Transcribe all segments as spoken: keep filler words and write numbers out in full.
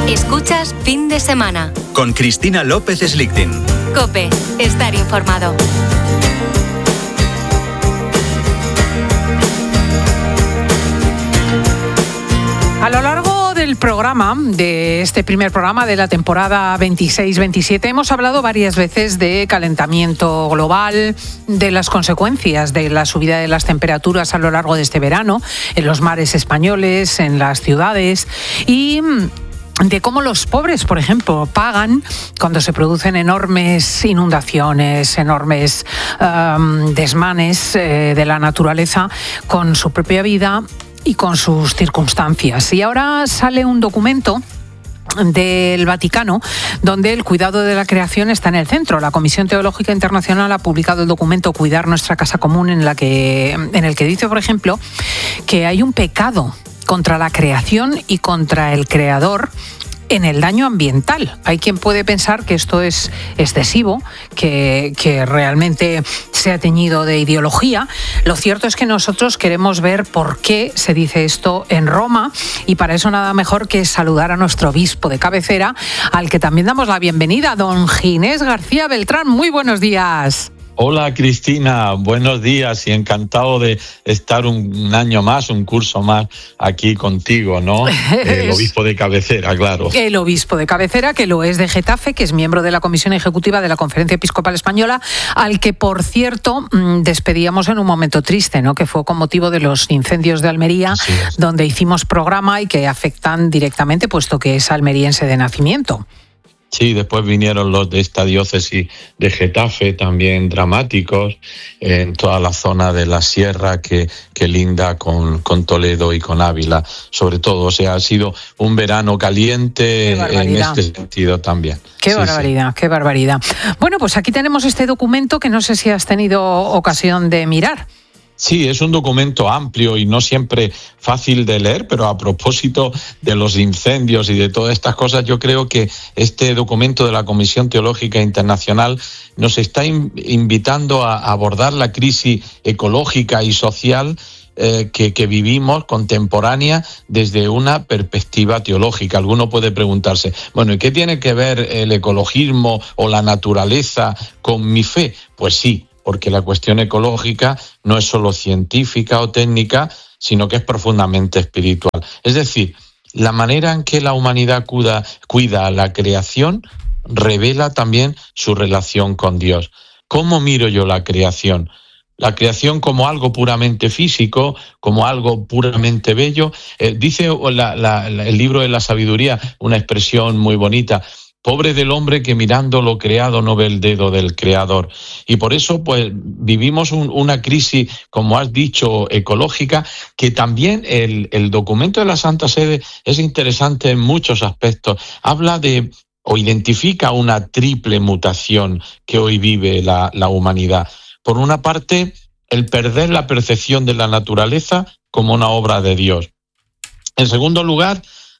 Escuchas Fin de Semana. Con Cristina López Slichting. COPE. Estar informado. A lo largo del programa, de este primer programa de la temporada veintiséis veintisiete, hemos hablado varias veces de calentamiento global, de las consecuencias de la subida de las temperaturas a lo largo de este verano, en los mares españoles, en las ciudades, y de cómo los pobres, por ejemplo, pagan cuando se producen enormes inundaciones, enormes um, desmanes eh, de la naturaleza con su propia vida y con sus circunstancias. Y ahora sale un documento del Vaticano, donde el cuidado de la creación está en el centro. La Comisión Teológica Internacional ha publicado el documento Cuidar nuestra casa común, en la que, en el que dice, por ejemplo, que hay un pecado contra la creación y contra el creador en el daño ambiental. Hay quien puede pensar que esto es excesivo, que, que realmente se ha teñido de ideología. Lo cierto es que nosotros queremos ver por qué se dice esto en Roma, y para eso nada mejor que saludar a nuestro obispo de cabecera, al que también damos la bienvenida, don Ginés García Beltrán. Muy buenos días. Hola Cristina, buenos días y encantado de estar un año más, un curso más aquí contigo, ¿no? El obispo de cabecera, claro. El obispo de cabecera, que lo es de Getafe, que es miembro de la Comisión Ejecutiva de la Conferencia Episcopal Española, al que, por cierto, despedíamos en un momento triste, ¿no? Que fue con motivo de los incendios de Almería, donde hicimos programa y que afectan directamente, puesto que es almeriense de nacimiento. Sí, después vinieron los de esta diócesis de Getafe, también dramáticos, en toda la zona de la sierra que, que linda con, con Toledo y con Ávila, sobre todo. O sea, ha sido un verano caliente en este sentido también. Qué sí, barbaridad, sí. qué barbaridad. Bueno, pues aquí tenemos este documento que no sé si has tenido ocasión de mirar. Sí, es un documento amplio y no siempre fácil de leer, pero a propósito de los incendios y de todas estas cosas, yo creo que este documento de la Comisión Teológica Internacional nos está in- invitando a abordar la crisis ecológica y social eh, que, que vivimos contemporánea desde una perspectiva teológica. Alguno puede preguntarse, bueno, ¿y qué tiene que ver el ecologismo o la naturaleza con mi fe? Pues sí, porque la cuestión ecológica no es solo científica o técnica, sino que es profundamente espiritual. Es decir, la manera en que la humanidad cuida, cuida a la creación revela también su relación con Dios. ¿Cómo miro yo la creación? La creación como algo puramente físico, como algo puramente bello. Eh, dice la, la, la, el libro de la sabiduría una expresión muy bonita: pobre del hombre que mirando lo creado no ve el dedo del creador. Y por eso pues vivimos un, una crisis, como has dicho, ecológica, que también el, el documento de la Santa Sede es interesante en muchos aspectos. Habla de o identifica una triple mutación que hoy vive la, la humanidad. Por una parte, el perder la percepción de la naturaleza como una obra de Dios. En segundo lugar,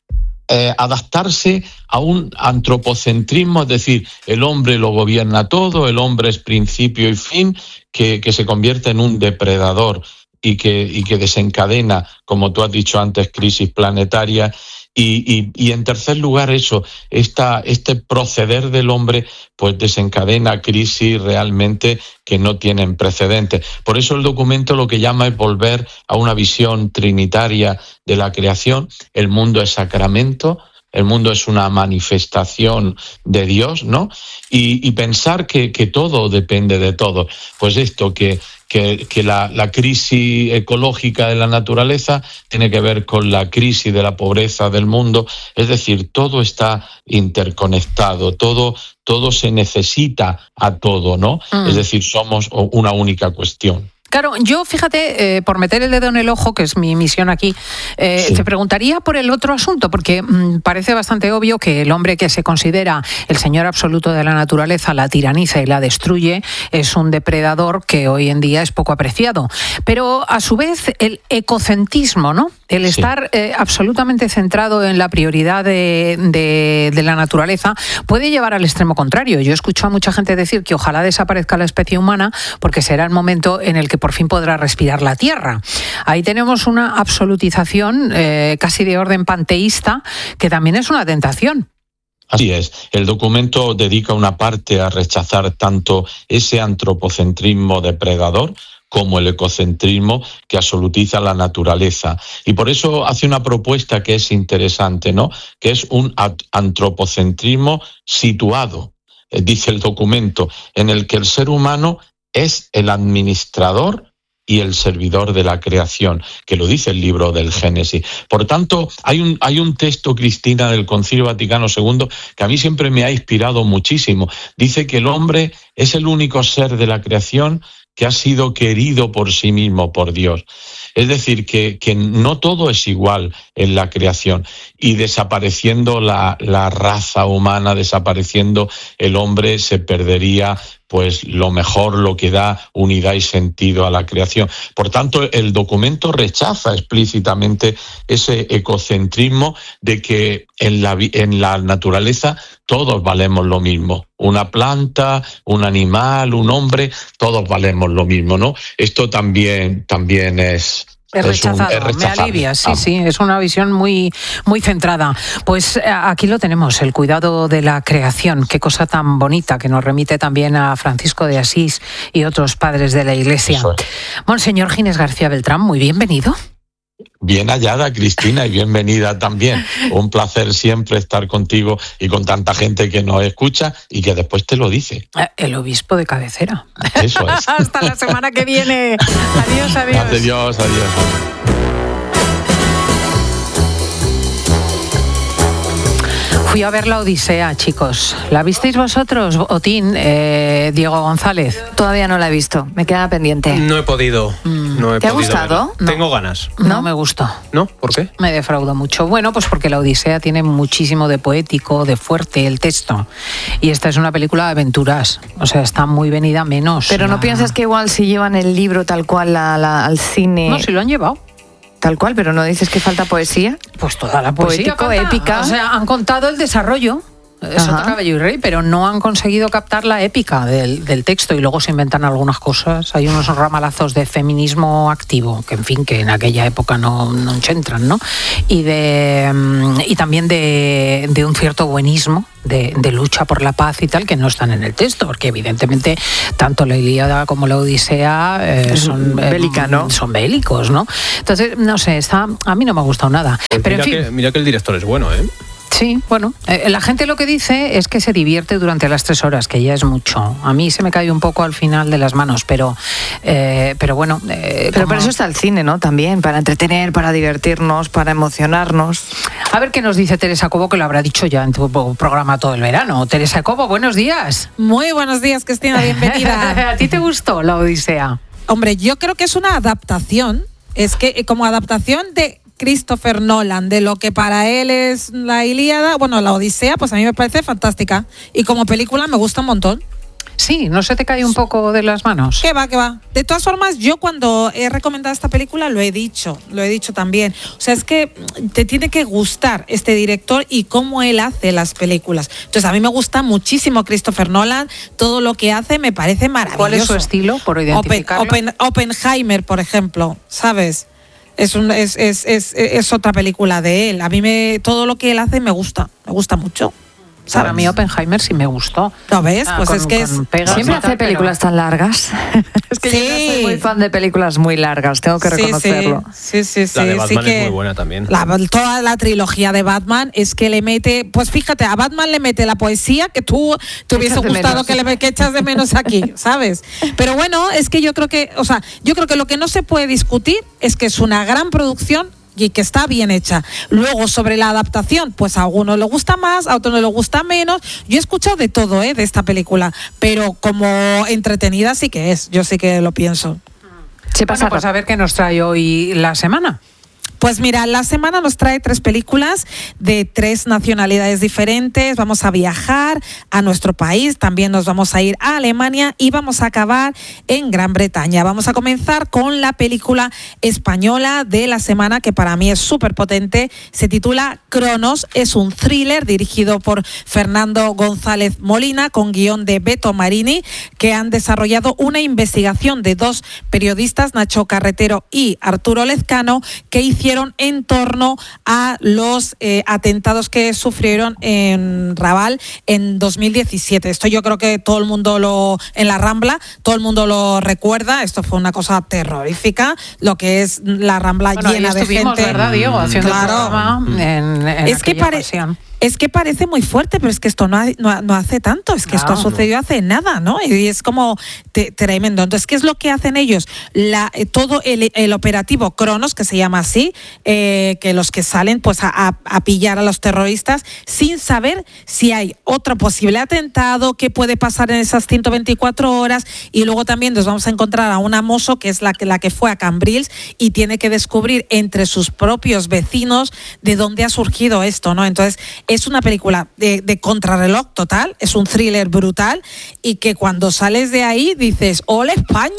Eh, adaptarse a un antropocentrismo, es decir, el hombre lo gobierna todo, el hombre es principio y fin, que, que se convierte en un depredador y que, y que desencadena, como tú has dicho antes, crisis planetaria. Y, y, y en tercer lugar, eso, esta, este proceder del hombre pues desencadena crisis realmente que no tienen precedentes. Por eso el documento lo que llama es volver a una visión trinitaria de la creación. El mundo es sacramento, el mundo es una manifestación de Dios, ¿no? Y, y pensar que, que todo depende de todo. Pues esto, que, que, que la, la crisis ecológica de la naturaleza tiene que ver con la crisis de la pobreza del mundo. Es decir, todo está interconectado, todo, todo se necesita a todo, ¿no? Mm. Es decir, somos una única cuestión. Claro, yo fíjate, eh, por meter el dedo en el ojo, que es mi misión aquí, eh, sí. te preguntaría por el otro asunto, porque mmm, parece bastante obvio que el hombre que se considera el señor absoluto de la naturaleza la tiraniza y la destruye, es un depredador que hoy en día es poco apreciado. Pero a su vez el ecocentrismo, ¿no? El estar sí. eh, absolutamente centrado en la prioridad de, de, de la naturaleza puede llevar al extremo contrario. Yo escucho a mucha gente decir que ojalá desaparezca la especie humana porque será el momento en el que por fin podrá respirar la tierra. Ahí tenemos una absolutización eh, casi de orden panteísta, que también es una tentación. Así es, el documento dedica una parte a rechazar tanto ese antropocentrismo depredador como el ecocentrismo que absolutiza la naturaleza. Y por eso hace una propuesta que es interesante, ¿no? Que es un antropocentrismo situado, eh, dice el documento, en el que el ser humano es el administrador y el servidor de la creación, que lo dice el libro del Génesis. Por tanto, hay un, hay un texto, Cristina, del Concilio Vaticano segundo, que a mí siempre me ha inspirado muchísimo. Dice que el hombre es el único ser de la creación que ha sido querido por sí mismo, por Dios. Es decir, que, que no todo es igual en la creación, y desapareciendo la, la raza humana, desapareciendo el hombre, se perdería pues lo mejor, lo que da unidad y sentido a la creación. Por tanto, el documento rechaza explícitamente ese ecocentrismo de que en la, en la naturaleza todos valemos lo mismo. Una planta, un animal, un hombre, todos valemos lo mismo, ¿no? Esto también, también es... Es rechazado, es un, es me alivia, sí, sí, es una visión muy, muy centrada. Pues aquí lo tenemos, el cuidado de la creación, qué cosa tan bonita, que nos remite también a Francisco de Asís y otros padres de la Iglesia. Es. Monseñor Ginés García Beltrán, muy bienvenido. Bien hallada, Cristina, y bienvenida también. Un placer siempre estar contigo y con tanta gente que nos escucha y que después te lo dice. El obispo de cabecera. Eso es. Hasta la semana que viene. Adiós, adiós. Adiós, adiós. Fui a ver la Odisea, chicos. ¿La visteis vosotros, Otín, eh, Diego González? Todavía no la he visto, me queda pendiente. No he podido. Mm. No he ¿Te podido ha gustado? No. Tengo ganas. No, no me gustó. ¿No? ¿Por qué? Me defraudó mucho. Bueno, pues porque la Odisea tiene muchísimo de poético, de fuerte el texto. Y esta es una película de aventuras. O sea, está muy venida menos. Pero ¿no la... piensas que igual si llevan el libro tal cual la, la, al cine? No, si lo han llevado. Tal cual, pero ¿no dices que falta poesía? Pues toda la poesía. Poético, falta, épica. O sea, han contado el desarrollo. Sota Caballo y Rey, pero no han conseguido captar la épica del, del texto, y luego se inventan algunas cosas. Hay unos ramalazos de feminismo activo, que en fin, que en aquella época no, no entran, ¿no? Y de y también de, de un cierto buenismo, de, de lucha por la paz y tal, que no están en el texto, porque evidentemente tanto la Ilíada como la Odisea eh, son, Bélica, ¿no? eh, son bélicos, ¿no? Entonces, no sé, está, a mí no me ha gustado nada. Pues pero mira, en fin, que, mira que el director es bueno, ¿eh? Sí, bueno, eh, la gente lo que dice es que se divierte durante las tres horas, que ya es mucho. A mí se me cae un poco al final de las manos, pero, eh, pero bueno. Eh, pero como... para eso está el cine, ¿no? También, para entretener, para divertirnos, para emocionarnos. A ver qué nos dice Teresa Cobo, que lo habrá dicho ya en tu programa todo el verano. Teresa Cobo, buenos días. Muy buenos días, Cristina, bienvenida. ¿A ti te gustó la Odisea? Hombre, yo creo que es una adaptación. Es que como adaptación de Christopher Nolan, de lo que para él es la Ilíada, bueno, la Odisea, pues a mí me parece fantástica. Y como película me gusta un montón. Sí, ¿no se te cae un poco de las manos? ¿Qué va, qué va? De todas formas, yo cuando he recomendado esta película lo he dicho, lo he dicho también. O sea, es que te tiene que gustar este director y cómo él hace las películas. Entonces, a mí me gusta muchísimo Christopher Nolan, todo lo que hace me parece maravilloso. ¿Cuál es su estilo, por identificarlo? Open, Open, Oppenheimer, por ejemplo, ¿sabes? Es, un, es, es, es, es otra película de él. A mí me, todo lo que él hace me gusta, me gusta mucho. ¿Sabes? Para mí Oppenheimer sí me gustó. ¿Lo ves? Pues ah, es que es... Siempre hace películas tan largas. Es que sí. yo no soy muy fan de películas muy largas, tengo que reconocerlo. Sí, sí, sí. La de sí, Batman sí que es muy buena también. La, toda la trilogía de Batman es que le mete... Pues fíjate, a Batman le mete la poesía que tú te hubiese gustado que le que echas de menos aquí, ¿sabes? Pero bueno, es que yo creo que... O sea, yo creo que lo que no se puede discutir es que es una gran producción y que está bien hecha. Luego, sobre la adaptación, pues a algunos le gusta más, a otros le gusta menos. Yo he escuchado de todo, ¿eh?, de esta película, pero como entretenida sí que es, yo sí que lo pienso. Sí, pasa, bueno, pues a ver qué nos trae hoy la semana. Pues mira, la semana nos trae tres películas de tres nacionalidades diferentes. Vamos a viajar a nuestro país, también nos vamos a ir a Alemania y vamos a acabar en Gran Bretaña. Vamos a comenzar con la película española de la semana, que para mí es súper potente. Se titula Cronos, es un thriller dirigido por Fernando González Molina, con guión de Beto Marini, que han desarrollado una investigación de dos periodistas, Nacho Carretero y Arturo Lezcano, que hicieron en torno a los eh, atentados que sufrieron en Raval en dos mil diecisiete. Esto yo creo que todo el mundo lo, en la Rambla, todo el mundo lo recuerda. Esto fue una cosa terrorífica, lo que es la Rambla bueno, llena de gente. ¿Verdad, Diego? Haciendo claro. el programa en, en es que pare- Es que parece muy fuerte, pero es que esto no, ha, no, no hace tanto, es que claro, esto sucedió hace nada, ¿no? Y es como te, tremendo. Entonces, ¿qué es lo que hacen ellos? La, eh, todo el, el operativo Cronos, que se llama así, eh, que los que salen pues a, a, a pillar a los terroristas sin saber si hay otro posible atentado, qué puede pasar en esas ciento veinticuatro horas, y luego también nos vamos a encontrar a una mozo que es la que, la que fue a Cambrils y tiene que descubrir entre sus propios vecinos de dónde ha surgido esto, ¿no? Entonces, es una película de, de contrarreloj total, es un thriller brutal y que cuando sales de ahí dices, ole España,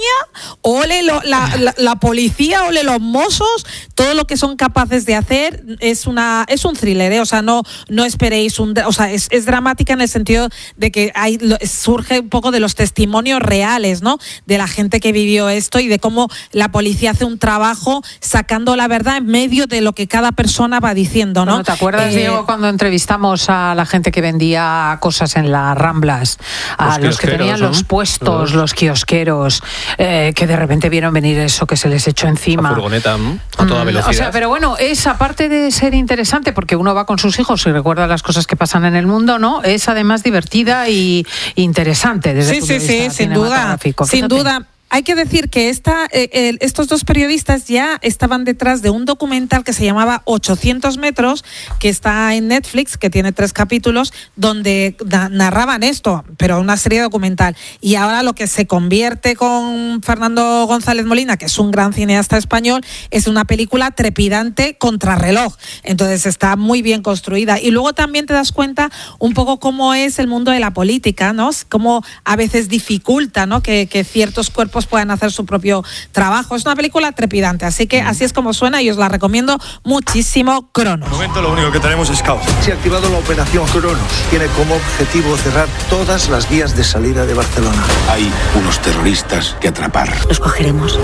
ole lo, la, la, la policía, ole los mozos, todo lo que son capaces de hacer. Es una es un thriller, ¿eh? O sea, no no esperéis un, o sea, es, es dramática en el sentido de que hay, surge un poco de los testimonios reales, ¿no? De la gente que vivió esto y de cómo la policía hace un trabajo sacando la verdad en medio de lo que cada persona va diciendo, ¿no? Bueno, ¿te acuerdas, eh, Diego, cuando entrevistamos a la gente que vendía cosas en las Ramblas, a los, los que tenían ¿no? los puestos, los, los kiosqueros, eh, que de repente vieron venir eso que se les echó encima? La furgoneta a toda velocidad. Mm, o sea, pero bueno, es aparte de ser interesante porque uno va con sus hijos y recuerda las cosas que pasan en el mundo, ¿no? Es además divertida y interesante desde sí, el punto sí, de vista sí, sin duda, sin duda. Hay que decir que esta, eh, eh, estos dos periodistas ya estaban detrás de un documental que se llamaba ochocientos metros, que está en Netflix, que tiene tres capítulos, donde da, narraban esto, pero una serie documental. Y ahora lo que se convierte con Fernando González Molina, que es un gran cineasta español, es una película trepidante contrarreloj. Entonces está muy bien construida. Y luego también te das cuenta un poco cómo es el mundo de la política, ¿no? Cómo a veces dificulta, ¿no? que, que ciertos cuerpos puedan hacer su propio trabajo. Es una película trepidante, así que así es como suena y os la recomiendo muchísimo. Cronos. De momento lo único que tenemos es caos. Se ha activado la operación Cronos. Tiene como objetivo cerrar todas las vías de salida de Barcelona. Hay unos terroristas que atrapar. Los cogeremos.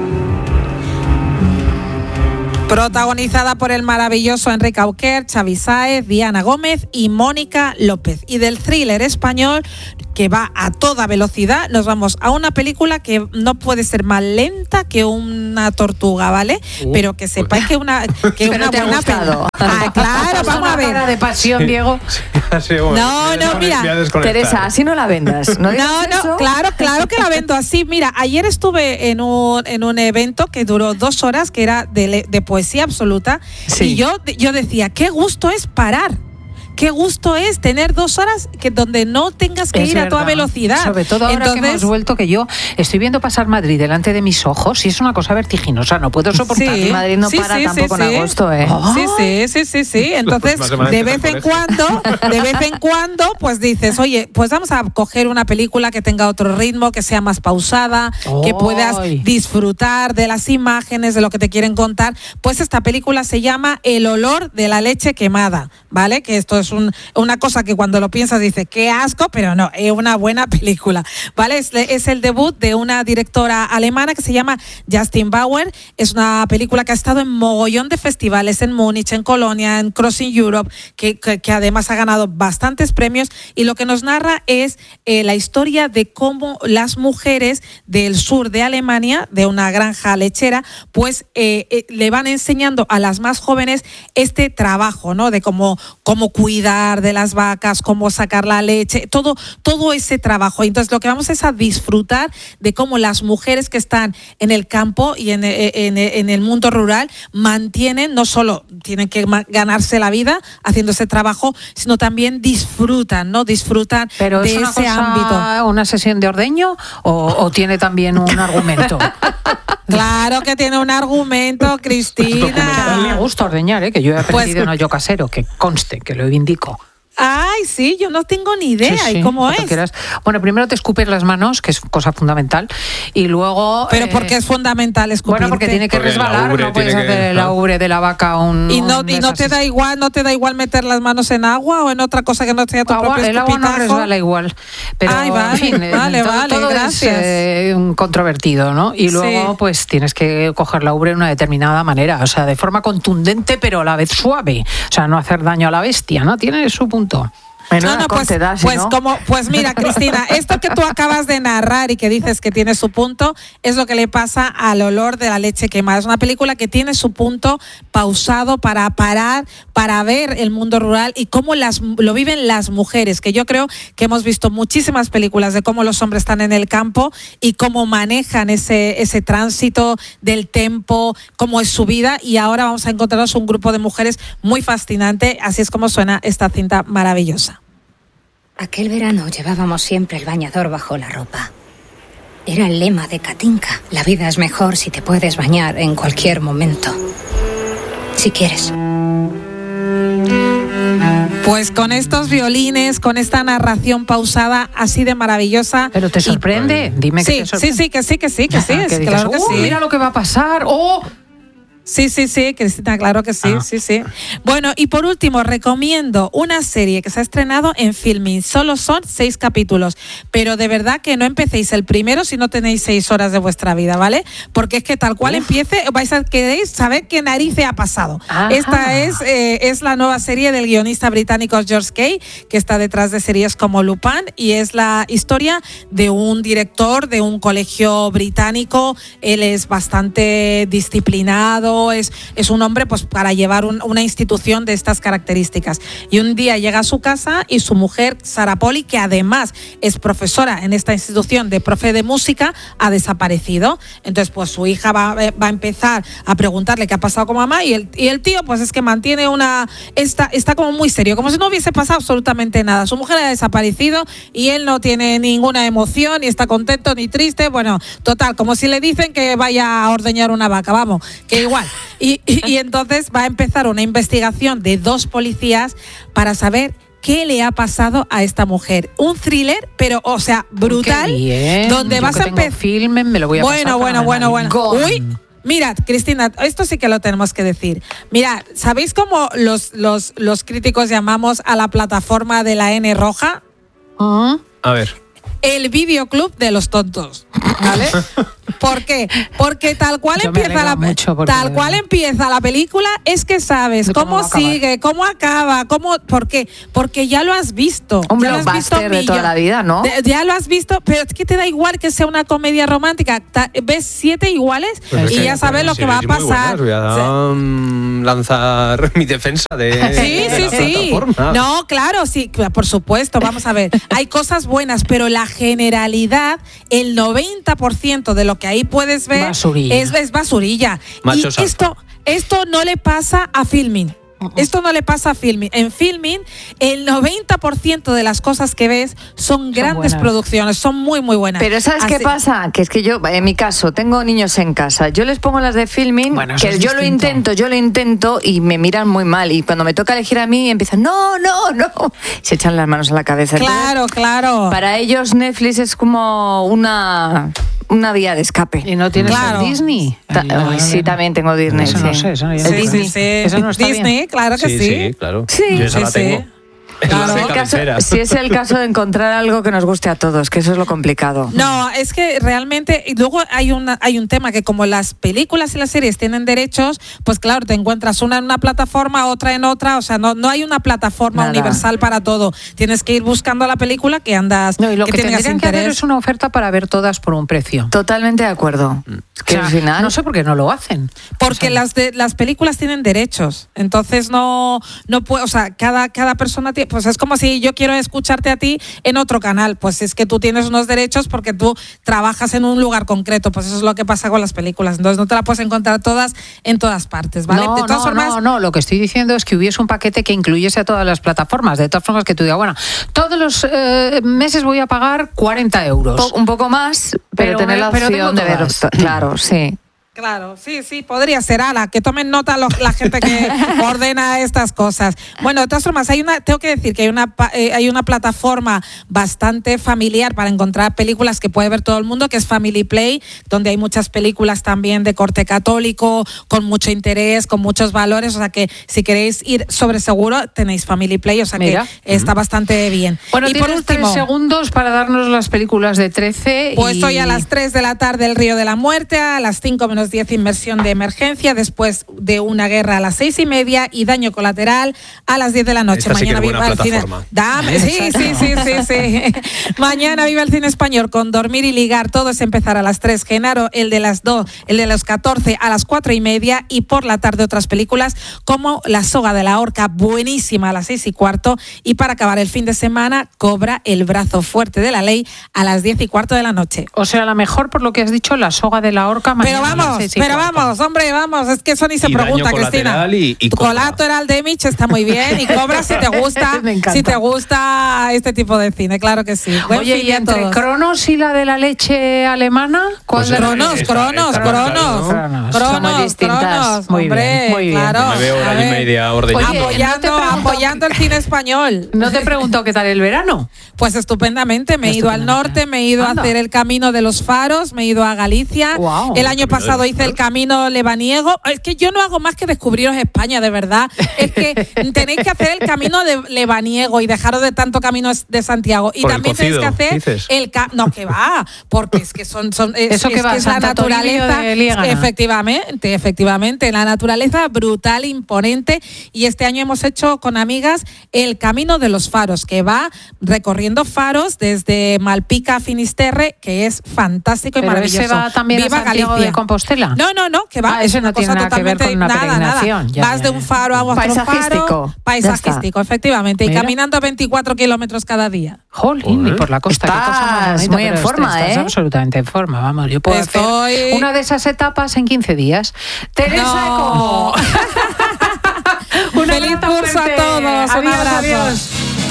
Protagonizada por el maravilloso Enrique Auquer, Xavi Sáez, Diana Gómez y Mónica López. Y del thriller español que va a toda velocidad, nos vamos a una película que no puede ser más lenta que una tortuga, ¿vale? Uh, Pero que sepáis que una que una buena película. Ah, claro, vamos a ver. Cara de pasión, Diego. Sí, bueno, no, no, mira. Teresa, así no la vendas. No, no, no eso. claro, claro que la vendo así. Mira, ayer estuve en un en un evento que duró dos horas, que era de, de poesía absoluta, sí. y yo yo decía, qué gusto es parar. Qué gusto es tener dos horas que donde no tengas que es ir verdad. a toda velocidad. Sobre todo ahora Entonces, que hemos vuelto, que yo estoy viendo pasar Madrid delante de mis ojos y es una cosa vertiginosa, no puedo soportar. Sí, Madrid no sí, para sí, tampoco sí, en agosto, ¿eh? Oh. Sí, sí, sí, sí, sí. Entonces, de vez en cuando, de vez en cuando, pues dices, oye, pues vamos a coger una película que tenga otro ritmo, que sea más pausada, oh. que puedas disfrutar de las imágenes, de lo que te quieren contar. Pues esta película se llama El olor de la leche quemada, ¿vale? Que esto es un, una cosa que cuando lo piensas dices, qué asco, pero no, es una buena película, ¿vale? Es, es el debut de una directora alemana que se llama Justin Bauer. Es una película que ha estado en mogollón de festivales, en Múnich, en Colonia, en Crossing Europe, que, que, que además ha ganado bastantes premios, y lo que nos narra es eh, la historia de cómo las mujeres del sur de Alemania, de una granja lechera, pues eh, eh, le van enseñando a las más jóvenes este trabajo, ¿no? De cómo, cómo cuidar de las vacas, cómo sacar la leche, todo, todo ese trabajo. Entonces lo que vamos es a disfrutar de cómo las mujeres que están en el campo y en, en, en el mundo rural mantienen, no solo tienen que ganarse la vida haciendo ese trabajo, sino también disfrutan, ¿no? Disfrutan Pero de es una ese cosa, ámbito. ¿Una sesión de ordeño o, o tiene también un argumento? Claro que tiene un argumento, Cristina. Me gusta ordeñar, ¿eh? Que yo he aprendido Pues- en hoyo casero, que conste, que lo indico. Ay, sí, yo no tengo ni idea. Sí, sí, ¿Y cómo cuando es? quieras. Bueno, primero te escupes las manos, que es cosa fundamental, y luego... Pero eh, ¿por qué es fundamental escupirte? Bueno, porque tiene que Porque la resbalar, ubre no puedes tiene que- hacer la ubre de la vaca un... ¿Y no, un y no te desastre. da igual, no te da igual meter las manos en agua o en otra cosa que no sea tu Agua- propio el agua no escupitajo? resbala igual, pero Ay, vale, en fin, eh, vale, todo, vale, todo gracias. es eh, un controvertido, ¿no? Y luego Sí. pues tienes que coger la ubre de una determinada manera, o sea, de forma contundente pero a la vez suave, o sea, no hacer daño a la bestia, ¿no? Tiene su punto. Menuda No, no, pues, corte da, si pues no. como, pues mira, Cristina, esto que tú acabas de narrar y que dices que tiene su punto, es lo que le pasa al olor de la leche quemada. Es una película que tiene su punto pausado para parar, para ver el mundo rural y cómo las, lo viven las mujeres, que yo creo que hemos visto muchísimas películas de cómo los hombres están en el campo y cómo manejan ese, ese tránsito del tempo, cómo es su vida, y ahora vamos a encontrarnos un grupo de mujeres muy fascinante. Así es como suena esta cinta maravillosa. Aquel verano llevábamos siempre el bañador bajo la ropa. Era el lema de Katinka. La vida es mejor si te puedes bañar en cualquier momento. Si quieres. Pues con estos violines, con esta narración pausada así de maravillosa. Pero te y- sorprende, dime que Sí, te sí, sorprende. sí, que sí, que sí, que sí, Ah, es que dices, claro que "Uh, sí. mira lo que va a pasar, oh". Sí, sí, sí, Cristina, claro que sí, Ah. sí, sí. Bueno, y por último, recomiendo una serie que se ha estrenado en Filmin. Solo son seis capítulos, pero de verdad que no empecéis el primero si no tenéis seis horas de vuestra vida, ¿vale? Porque es que tal cual empiece, vais a queréis saber qué narices ha pasado. Ajá. Esta es, eh, es la nueva serie del guionista británico George Kay, que está detrás de series como Lupin, y es la historia de un director de un colegio británico. Él es bastante disciplinado, es, es un hombre pues para llevar un- una institución de estas características. Y un día llega a su casa y su mujer, Sarah Polly, que además es profesora en esta institución de profe de música, ha desaparecido. Entonces pues su hija va, va a empezar a preguntarle qué ha pasado con mamá, y el, y el tío pues es que mantiene una... Está, está como muy serio, como si no hubiese pasado absolutamente nada. Su mujer ha desaparecido y él no tiene ninguna emoción, ni está contento ni triste. Bueno, total, como si le dicen que vaya a ordeñar una vaca, vamos, que igual. Y, y, y entonces va a empezar una investigación de dos policías para saber qué le ha pasado a esta mujer. Un thriller, pero, o sea, brutal, Qué bien. donde Yo vas que a tengo empezar... Filmen, me lo voy a Bueno, pasar bueno, bueno, bueno. fenomenal. Uy, mirad, Cristina, esto sí que lo tenemos que decir. Mirad, ¿sabéis cómo los, los, los críticos llamamos a la plataforma de la N roja? Ah. A ver. El videoclub de los tontos, ¿vale? ¿Por qué? Porque tal cual Yo me empieza la alegro mucho porque- tal cual empieza la película, es que sabes De cómo cómo, va a acabar. sigue, cómo acaba, cómo, ¿por qué? Porque ya lo has visto. Un ya lo has visto blockbuster de toda millón- la vida, ¿no? de- ya lo has visto, pero es que te da igual que sea una comedia romántica. Ta- ves siete iguales Pues y es ya que- sabes lo que va a sí, muy pasar. buenas. Voy a mm, lanzar mi defensa de, Sí, de sí, la sí. plataforma. No, claro, sí, por supuesto. Vamos a ver. Hay cosas buenas, pero la generalidad, el noventa por ciento de lo que ahí puedes ver Basurilla. es, es basurilla. Macho y salsa. esto, esto no le pasa a Filmin. Esto no le pasa a Filmin. En Filmin, el noventa por ciento de las cosas que ves son grandes buenas. producciones, son muy, muy buenas. Pero ¿sabes qué Así- pasa? Que es que yo, en mi caso, tengo niños en casa. Yo les pongo las de Filmin, Bueno, eso que es yo lo distinto. intento, yo lo intento y me miran muy mal. Y cuando me toca elegir a mí, empiezan, no, no, no. Se echan las manos a la cabeza. Entonces, Claro, claro. para ellos Netflix es como una, una vía de escape. ¿Y no tienes Claro. el Disney? Ta- El- Ay, sí, también tengo Disney. Eso no sí. sé, eso no- El ya no sé. Disney. Sí, sí. Eso no está Disney, bien. claro que Sí, sí. sí, claro. Sí, Yo esa sí, la sí. tengo. En Claro. la de El caso- cabecera. si es el caso de encontrar algo que nos guste a todos, que eso es lo complicado. No, es que realmente, y luego hay una, hay un tema que como las películas y las series tienen derechos, pues claro, te encuentras una en una plataforma, otra en otra, o sea, no, no hay una plataforma Nada. universal para todo. Tienes que ir buscando la película que andas, No, y lo que, tengas tendrían que hacer interés. es una oferta para ver todas por un precio. Totalmente de acuerdo. Es que O sea, al final... no sé por qué no lo hacen. Porque O sea, las de, las películas tienen derechos, entonces no no puede, o sea, cada cada persona tiene, pues es como si yo quiero escucharte a ti en otro canal, pues es que tú tienes unos derechos porque tú trabajas en un lugar concreto, pues eso es lo que pasa con las películas, entonces no te la puedes encontrar todas en todas partes, ¿vale? No, de todas no, formas, no, no, lo que estoy diciendo es que hubiese un paquete que incluyese a todas las plataformas, de todas formas que tú digas, bueno, todos los eh, meses voy a pagar cuarenta euros. Po- un poco más, pero, Pero tener me- la pero opción tengo de ver. todas. to- Claro, sí. Claro, sí, sí, podría ser. Ala, que tomen nota los, la gente que ordena estas cosas. Bueno, de todas formas, hay una, tengo que decir que hay una, eh, hay una plataforma bastante familiar para encontrar películas que puede ver todo el mundo, que es Family Play, donde hay muchas películas también de corte católico, con mucho interés, con muchos valores. O sea que si queréis ir sobre seguro, tenéis Family Play, o sea Mira. que está bastante bien. Bueno, y tienes por último, tres segundos para darnos las películas de trece. Pues y... hoy a las tres de la tarde El Río de la Muerte, a las cinco menos diez Inmersión de Emergencia, después de Una Guerra a las seis y media y Daño Colateral a las diez de la noche. Esta Mañana sí viva el cine. Dame, sí, sí, sí, sí, sí. Mañana viva el cine español con Dormir y Ligar. Todo es empezar a las tres. Genaro, el de las dos, el de los catorce a las cuatro y media, y por la tarde otras películas como La Soga de la Horca, buenísima, a las seis y cuarto, y para acabar el fin de semana, Cobra, el brazo fuerte de la ley, a las diez y cuarto de la noche. O sea, a lo mejor por lo que has dicho, La Soga de la Horca. Pero vamos, pero vamos, hombre, vamos, es que eso ni se y pregunta, Cristina. Y, y tu Colateral de Mitch está muy bien, y Cobra si te gusta, si te gusta este tipo de cine, claro que sí. Buen Oye, fin y entre todos. Cronos y la de la leche alemana, ¿cuál Pues de Cronos, esta, Cronos, esta, Cronos, claro, Cronos, Son muy Cronos, distintas. Cronos, Muy hombre, bien, muy bien. claro. me veo hora A y ver, media ordeñando. Oye, apoyando, no te pregunto- apoyando el cine español. No te pregunto qué tal el verano. Pues estupendamente, me he ido al Estupendamente. norte, me he ido Anda. a hacer el Camino de los Faros, me he ido a Galicia. Guau. El año ¿El Camino pasado de los hice el Faros? Camino lebaniego. Es que yo no hago más que descubriros España, de verdad. Es que tenéis que hacer el Camino de lebaniego y dejaros de tanto Camino de Santiago. Y Por el también tenéis que cocido, hacer dices. el ca- no, que va, porque es que son, son es, Eso que es va, que es la Santa Toribio naturaleza. de Liégana. Efectivamente, efectivamente, la naturaleza brutal, imponente. Y este año hemos hecho con amigas el Camino de los Faros, que va recorriendo faros desde Malpica a Finisterre, que es fantástico y Pero maravilloso. ese va también Viva a Santiago Galicia. de Compostela. No, no, no, que va. Ah, es eso una no tiene cosa nada que ver totalmente- con una nada, nada. peregrinación. Ya, Vas ya, de ya. un faro a otro Paisajístico. faro. Ya Paisajístico, efectivamente. Mira. Y caminando veinticuatro kilómetros cada día. Jolín, y por la costa. qué cosa más Estás bonita, muy en pero forma, estás ¿eh? absolutamente en forma, vamos. Yo puedo Estoy- hacer una de esas etapas en quince días. Teresa No. Como. Un Feliz abrazo curso a fuerte. todos, un Adiós, abrazo. adiós.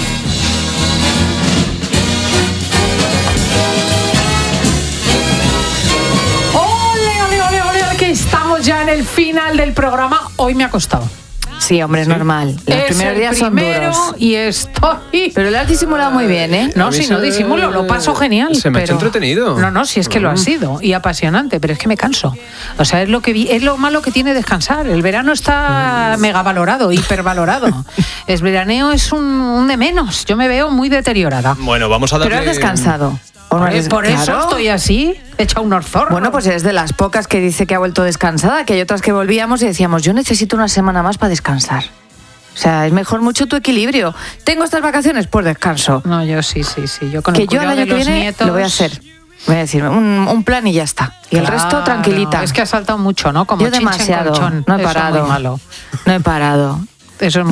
Ole, ole, ole, ole, que estamos ya en el final del programa. Hoy me ha costado. Sí, hombre, es normal. Los Es primeros el días son primero duros. y estoy... Pero lo has disimulado muy bien, ¿eh? No, A mí si no se- disimulo, lo paso genial. se me ha hecho pero- entretenido. No, no, si es que lo ha sido y apasionante, pero es que me canso. O sea, es lo que vi- es lo malo que tiene descansar. El verano está mega valorado, hipervalorado. El veraneo es un, un de menos. Yo me veo muy deteriorada. Bueno, vamos a darle... Pero has descansado. ¿O no Por, has- por eso Claro. estoy así, hecha unos zorros. Bueno, pues eres de las pocas que dice que ha vuelto descansada, que hay otras que volvíamos y decíamos, yo necesito una semana más para descansar. O sea, es mejor mucho tu equilibrio. Tengo estas vacaciones, pues descanso. No, yo sí, sí, sí. Yo con Que el yo el cuidado año de que los viene nietos... lo voy a hacer. Voy a decir, un, un plan y ya está. Y el resto, Claro, tranquilita. Es que ha saltado mucho, ¿no? Como Yo chinche en demasiado. colchón. No he Eso es parado. muy malo. No he parado. Eso es muy